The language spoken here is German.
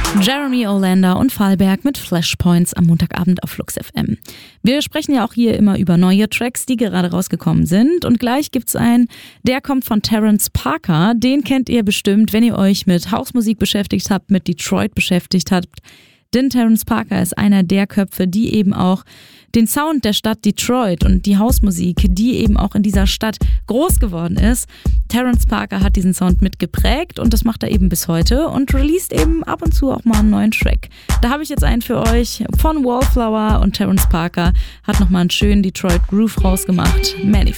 Jeremy Olander und Fahlberg mit Flashpoints am Montagabend auf Flux FM. Wir sprechen ja auch hier immer über neue Tracks, die gerade rausgekommen sind. Und gleich gibt's einen, der kommt von Terrence Parker. Den kennt ihr bestimmt, wenn ihr euch mit Hausmusik beschäftigt habt, mit Detroit beschäftigt habt. Denn Terrence Parker ist einer der Köpfe, die eben auch den Sound der Stadt Detroit und die Hausmusik, die eben auch in dieser Stadt groß geworden ist. Terrence Parker hat diesen Sound mitgeprägt und das macht er eben bis heute und released eben ab und zu auch mal einen neuen Track. Da habe ich jetzt einen für euch von Wallflower und Terrence Parker hat nochmal einen schönen Detroit Groove rausgemacht. Manifest.